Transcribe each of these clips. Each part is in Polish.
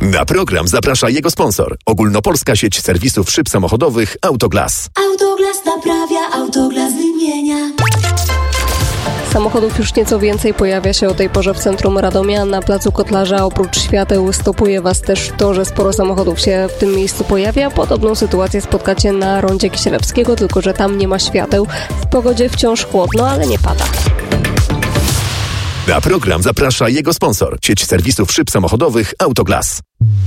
Na program zaprasza jego sponsor. Ogólnopolska sieć serwisów szyb samochodowych Autoglas. Autoglas naprawia, Autoglas wymienia. Samochodów już nieco więcej pojawia się o tej porze w centrum Radomia. Na placu Kotlarza oprócz świateł stopuje Was też to, że sporo samochodów się w tym miejscu pojawia. Podobną sytuację spotkacie na rondzie Kisielewskiego, tylko że tam nie ma świateł. W pogodzie wciąż chłodno, ale nie pada. Na program zaprasza jego sponsor. Sieć serwisów szyb samochodowych Autoglas.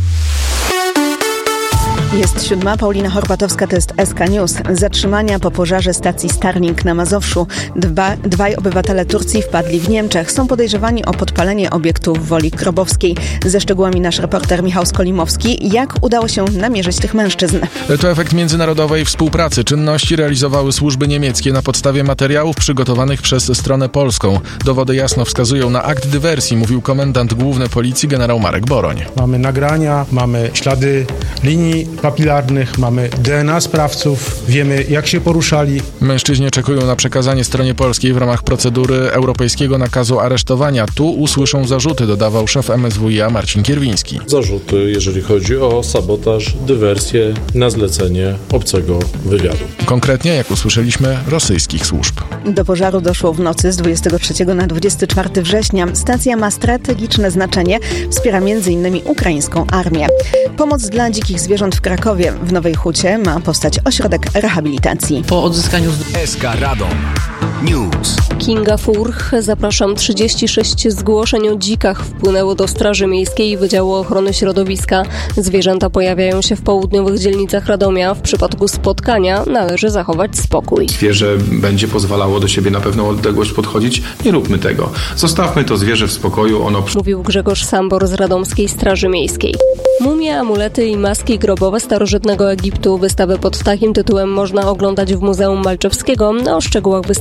Jest 7. Paulina Horbatowska, to jest SK News. Zatrzymania po pożarze stacji Starlink na Mazowszu. Dwaj obywatele Turcji wpadli w Niemczech. Są podejrzewani o podpalenie obiektu w Woli Krobowskiej. Ze szczegółami nasz reporter Michał Skolimowski. Jak udało się namierzyć tych mężczyzn? To efekt międzynarodowej współpracy. Czynności realizowały służby niemieckie na podstawie materiałów przygotowanych przez stronę polską. Dowody jasno wskazują na akt dywersji, mówił komendant główny policji generał Marek Boroń. Mamy nagrania, mamy ślady linii papilarnych, mamy DNA sprawców, wiemy jak się poruszali. Mężczyźni czekają na przekazanie stronie polskiej w ramach procedury europejskiego nakazu aresztowania. Tu usłyszą zarzuty, dodawał szef MSWiA Marcin Kierwiński. Zarzuty, jeżeli chodzi o sabotaż, dywersję na zlecenie obcego wywiadu. Konkretnie, jak usłyszeliśmy, rosyjskich służb. Do pożaru doszło w nocy z 23 na 24 września. Stacja ma strategiczne znaczenie, wspiera m.in. ukraińską armię. Pomoc dla dzikich zwierząt w Krakowie. W Nowej Hucie ma powstać ośrodek rehabilitacji. Po odzyskaniu SK Radom News. Kinga Furch, zapraszam. 36 zgłoszeń o dzikach wpłynęło do Straży Miejskiej i Wydziału Ochrony Środowiska. Zwierzęta pojawiają się w południowych dzielnicach Radomia. W przypadku spotkania należy zachować spokój. Zwierzę będzie pozwalało do siebie na pewną odległość podchodzić. Nie róbmy tego. Zostawmy to zwierzę w spokoju. Mówił Grzegorz Sambor z Radomskiej Straży Miejskiej. Mumie, amulety i maski grobowe starożytnego Egiptu. Wystawę pod takim tytułem można oglądać w Muzeum Malczewskiego. O szczegółach